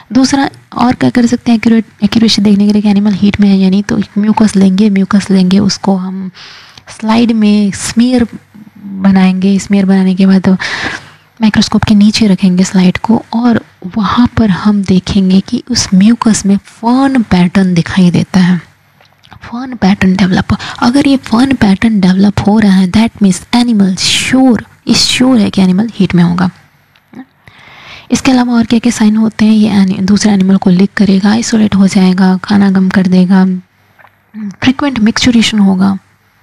दूसरा और क्या कर सकते हैं एक्यूरेसी देखने के लिए कि एनिमल हीट में है या नहीं, तो म्यूकस लेंगे उसको हम स्लाइड में स्मीयर बनाएंगे। स्मीयर बनाने के बाद माइक्रोस्कोप के नीचे रखेंगे स्लाइड को, और वहाँ पर हम देखेंगे कि उस म्यूकस में फर्न पैटर्न दिखाई देता है। फर्न पैटर्न डेवलप, अगर ये फर्न पैटर्न डेवलप हो रहा है दैट मीन्स एनिमल श्योर है कि एनिमल हीट में होगा। इसके अलावा और क्या क्या साइन होते हैं, ये दूसरे एनिमल को लिक करेगा, आइसोलेट हो जाएगा, खाना गम कर देगा, फ्रिक्वेंट मिक्सचुरेशन होगा,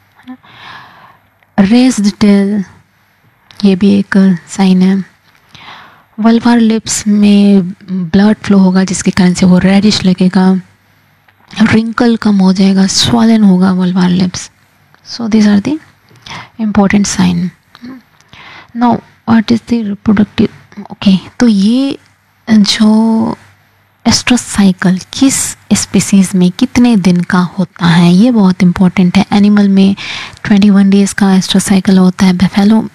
रेज्ड टेल ये भी एक साइन है। वल्वार लिप्स में ब्लड फ्लो होगा जिसके कारण से वो रेडिश लगेगा, रिंकल कम हो जाएगा, स्वॉलन होगा वल्वार lips. So this are the important sign. Now what is the reproductive, okay, तो ये जो एस्ट्रस साइकिल किस स्पीसीज़ में कितने दिन का होता है ये बहुत इंपॉर्टेंट है। एनिमल में 21 डेज़ का एस्ट्रस साइकिल होता है,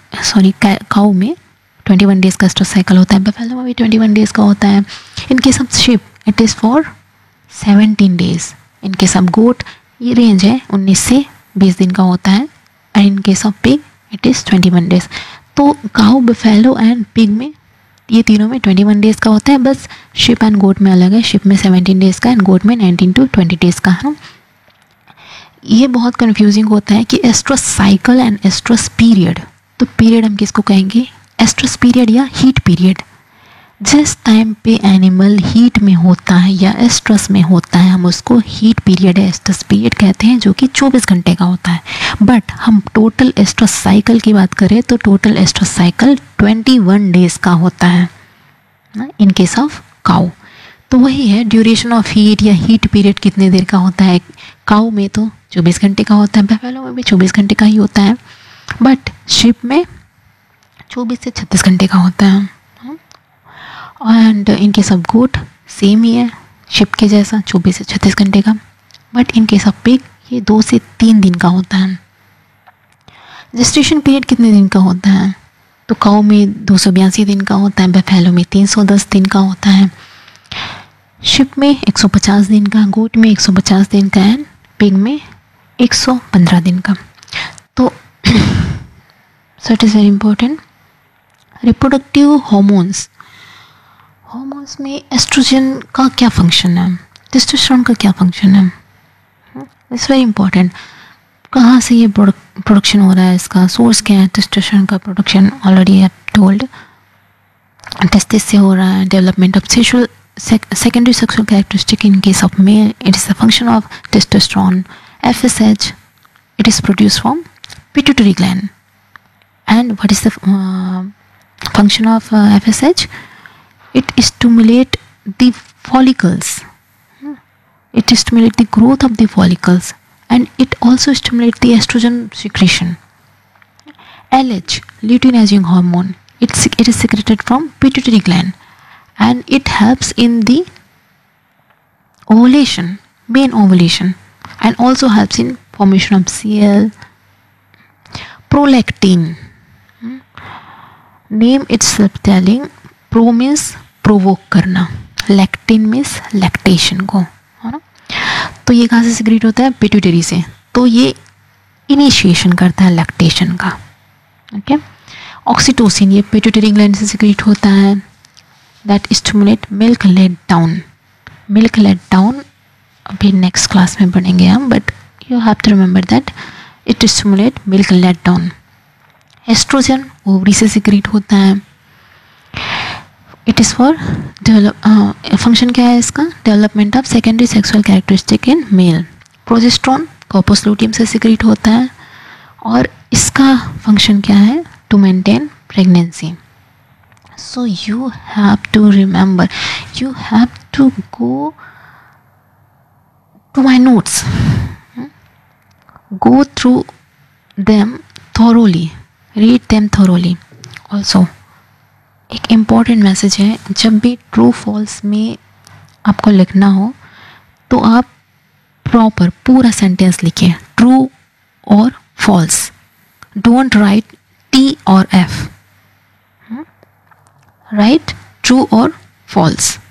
काऊ में 21 डेज़ का एस्ट्रस साइकिल होता है, बफेलो में भी 21 डेज़ का होता है। इनके सब ship it is for 17 days. इनके सब गोट ये रेंज है 19 से 20 दिन का होता है, एंड इनके सब पिग इट इज़ 21 डेज़। तो काऊ, बफेलो एंड पिग में ये तीनों में 21 डेज़ का होता है, बस शिप एंड गोट में अलग है। शिप में 17 डेज़ का एंड गोट में 19 to 20 डेज़ का है। ये बहुत कंफ्यूजिंग होता है कि oestrus cycle and oestrus period, तो पीरियड हम किसको कहेंगे, एस्ट्रस पीरियड या हीट पीरियड। जिस टाइम पे एनिमल हीट में होता है या एस्ट्रस में होता है हम उसको हीट पीरियड या एस्ट्रस पीरियड कहते हैं, जो कि 24 घंटे का होता है। बट हम टोटल एस्ट्रस साइकिल की बात करें तो टोटल एस्ट्रस साइकिल 21 डेज़ का होता है इन केस ऑफ काऊ। तो वही है ड्यूरेशन ऑफ हीट या हीट पीरियड कितने देर का होता है। काऊ में तो 24 घंटे का होता है, बफेलो में भी 24 घंटे का ही होता है, बट शिप में 24 से 36 घंटे का होता है। एंड इनके सब गोट सेम ही है शिप के जैसा 24 से 36 घंटे का, बट इनके सब पिग ये 2 से 3 दिन का होता है। जेस्टेशन पीरियड कितने दिन का होता है, तो काऊ में 282 दिन का होता है, बफेलो में 310 दिन का होता है, शिप में 150 दिन का, गोट में 150 दिन का, एंड पिग में 115 दिन का। तो so it is very important. Reproductive hormones में एस्ट्रोजन का क्या फंक्शन है, टेस्टोस्टेरोन का क्या फंक्शन है, इट्स वेरी इंपॉर्टेंट। कहाँ से ये प्रोडक्शन हो रहा है, इसका सोर्स क्या है। टेस्टोस्टेरोन का production already I told testis से हो रहा है। Development of secondary sexual characteristic in case of male, it is a function of testosterone. FSH, it is produced from pituitary gland. And what is the function of FSH? It stimulates the follicles. It stimulates the growth of the follicles, and it also stimulates the estrogen secretion. LH, luteinizing hormone, it is secreted from pituitary gland, and it helps in the ovulation, main ovulation, and also helps in formation of CL. Prolactin, name itself telling, pro means provoke करना, lactin means lactation को, है ना। तो ये कहाँ से secrete होता है, पिट्यूटरी से, तो ये इनिशिएशन करता है लैक्टेशन का। ओके, ऑक्सीटोसिन ये पिट्यूटरी ग्लैंड से सिक्रेट होता है, that stimulate milk let down अभी नेक्स्ट क्लास में पढ़ेंगे हम, but you have to remember that it stimulate milk let down. Oestrogen ovary से सिक्रेट होता है, इट इज़ फॉर फंक्शन क्या है इसका, development of secondary sexual characteristic in male. Progesterone corpus luteum से सिक्रेट होता है, और इसका फंक्शन क्या है, to maintain pregnancy. So you have to remember, you have to go to my notes, go through them thoroughly, read them thoroughly. Also एक important message है, जब भी ट्रू फॉल्स में आपको लिखना हो तो आप प्रॉपर पूरा सेंटेंस लिखिए, ट्रू और फॉल्स, डोंट राइट T और F, राइट, ट्रू और फॉल्स।